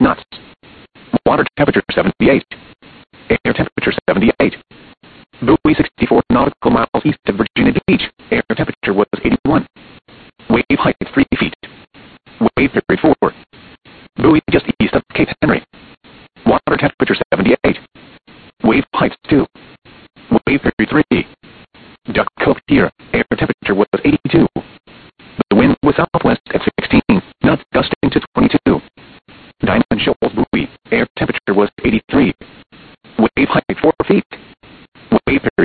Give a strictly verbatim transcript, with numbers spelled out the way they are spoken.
knots. Water temperature seventy-eight. Air temperature seventy-eight. Buoy sixty-four nautical miles east of Virginia Beach. Air temperature was eighty-one. Wave height three feet. Wave period four. Buoy just east of Cape Henry. Water temperature seventy-eight. Wave height two. Wave period three. Duck Cove Pier. Air temperature was eighty-two. The wind was southwest at sixteen, knots gusting to twenty-two. Diamond Shoals Buoy. Air temperature was eighty-three.